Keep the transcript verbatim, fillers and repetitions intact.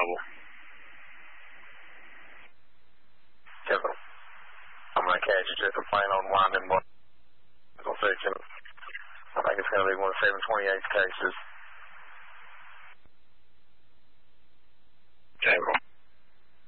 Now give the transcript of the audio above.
Mobile. Capital. I'm going to catch you just a plane on Winding Bar. Section. I think it's going to be one of seven twenty-eight's cases.